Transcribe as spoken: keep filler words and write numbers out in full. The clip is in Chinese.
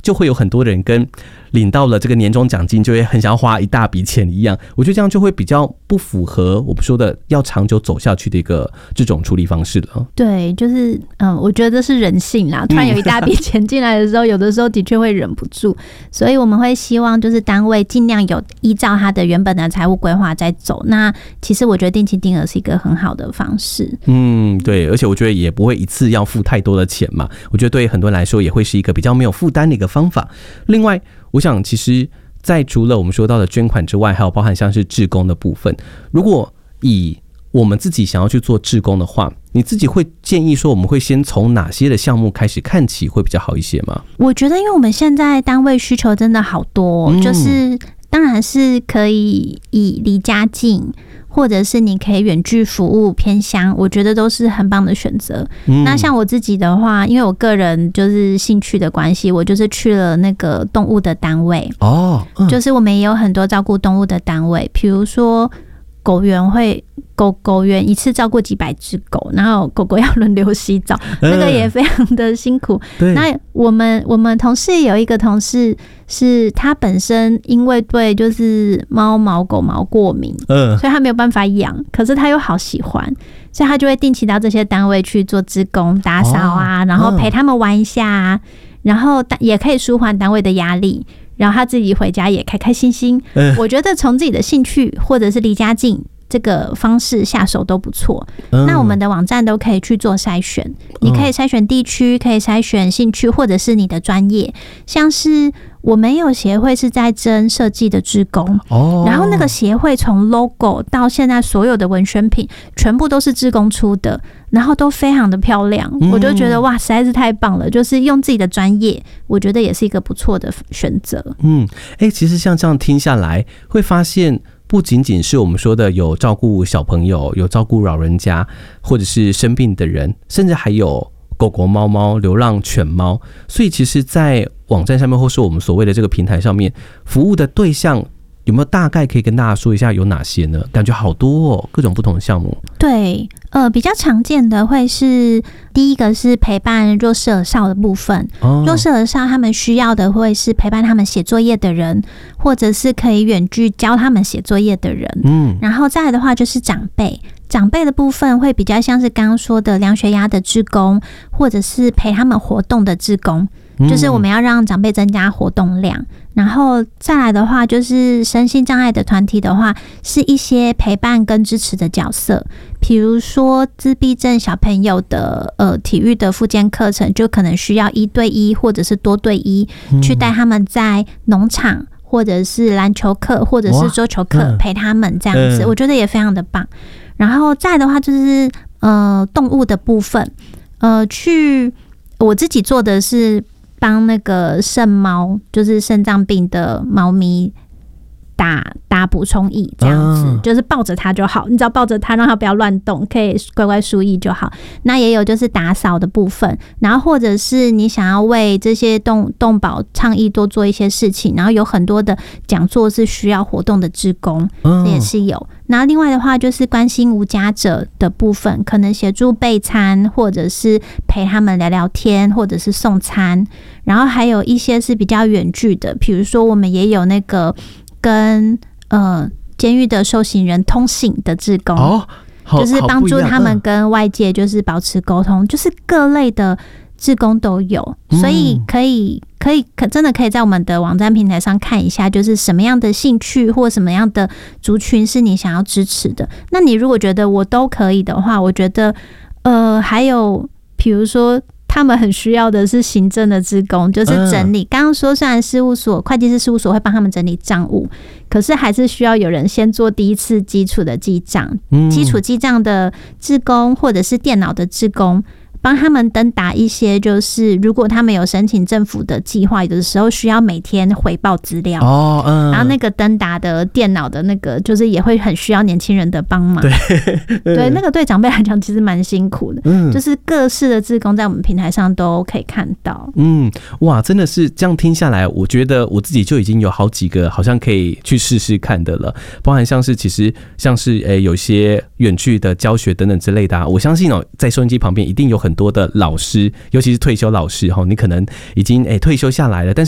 就会有很多人跟领到了这个年终奖金就会很想要花一大笔钱一样，我觉得这样就会比较不符合我们说的要长久走下去的一个这种处理方式了。 对，就是嗯，我觉得是人性啦，突然有一大笔钱进来的时候，有的时候的确会忍不住，所以我们会希望就是单位尽量有依照他的原本的财务规划在走。那其实我觉得定期定额是一个很好的方式。 嗯，对，而且我觉得也不会一次要付太多的钱嘛，我觉得对很多人来说也会是一个比较没有负担的一个方法。另外我想其实在除了我们说到的捐款之外，还有包含像是志工的部分，如果以我们自己想要去做志工的话，你自己会建议说我们会先从哪些的项目开始看起会比较好一些吗？ 我觉得因为我们现在单位需求真的好多、哦嗯、就是当然是可以以离家近，或者是你可以远距服务偏乡，我觉得都是很棒的选择、嗯、那像我自己的话，因为我个人就是兴趣的关系，我就是去了那个动物的单位哦、嗯，就是我们也有很多照顾动物的单位，比如说狗园会狗狗园一次照顾几百只狗，然后狗狗要轮流洗澡，那个也非常的辛苦。那我们我们同事有一个同事是他本身因为对就是猫毛狗毛过敏，嗯，所以他没有办法养，可是他又好喜欢，所以他就会定期到这些单位去做志工打扫啊、哦，然后陪他们玩一下啊，然后也可以舒缓单位的压力。然后他自己回家也开开心心、嗯、我觉得从自己的兴趣或者是离家近这个方式下手都不错、嗯、那我们的网站都可以去做筛选，你可以筛选地区，可以筛选兴趣或者是你的专业，像是我们有协会是在征设计的志工、哦、然后那个协会从 logo 到现在所有的文宣品全部都是志工出的，然后都非常的漂亮、嗯、我就觉得哇实在是太棒了，就是用自己的专业我觉得也是一个不错的选择。 嗯，欸，其实像这样听下来会发现不仅仅是我们说的有照顾小朋友，有照顾老人家或者是生病的人，甚至还有狗狗猫猫流浪犬猫，所以其实在网站上面或是我们所谓的这个平台上面服务的对象有没有大概可以跟大家说一下有哪些呢？感觉好多哦，各种不同的项目。 对，呃，比较常见的会是第一个是陪伴弱势儿少的部分、哦、弱势儿少他们需要的会是陪伴他们写作业的人，或者是可以远距教他们写作业的人，嗯，然后再来的话就是长辈，长辈的部分会比较像是刚刚说的量血压的志工，或者是陪他们活动的志工，就是我们要让长辈增加活动量。然后再来的话就是身心障碍的团体的话，是一些陪伴跟支持的角色，比如说自闭症小朋友的呃体育的复健课程，就可能需要一对一或者是多对一、嗯、去带他们在农场或者是篮球课或者是桌球课陪他们这样子、嗯、我觉得也非常的棒。然后再来的话就是呃动物的部分，呃去我自己做的是帮那个肾猫，就是肾脏病的猫咪打打补充液这样子、啊、就是抱着它就好，你只要抱着它让它不要乱动，可以乖乖输液就好。那也有就是打扫的部分，然后或者是你想要为这些动动保倡议多做一些事情，然后有很多的讲座是需要活动的志工、啊、也是有。然后另外的话就是关心无家者的部分，可能协助备餐，或者是陪他们聊聊天，或者是送餐。然后还有一些是比较远距的，比如说我们也有那个跟呃监狱的受刑人通信的志工、哦、就是帮助他们跟外界就是保持沟通、嗯、就是各类的志工都有，所以可以可以可真的可以在我们的网站平台上看一下，就是什么样的兴趣或什么样的族群是你想要支持的。那你如果觉得我都可以的话，我觉得呃还有比如说他们很需要的是行政的志工，就是整理。刚刚说虽然事务所会计师事务所会帮他们整理账务，可是还是需要有人先做第一次基础的记账、嗯、基础记账的志工或者是电脑的志工，帮他们登打一些，就是如果他们有申请政府的计划，有的时候需要每天回报资料哦，嗯，然后那个登打的电脑的那个，就是也会很需要年轻人的帮忙，对，对，那个对长辈来讲其实蛮辛苦的，嗯，就是各式的志工在我们平台上都可以看到，嗯， 哇，真的是这样听下来，我觉得我自己就已经有好几个好像可以去试试看的了，包含像是其实像是诶、欸、有些远距的教学等等之类的、啊，我相信哦，在收音机旁边一定有很多的老师，尤其是退休老师，你可能已经、欸、退休下来了，但是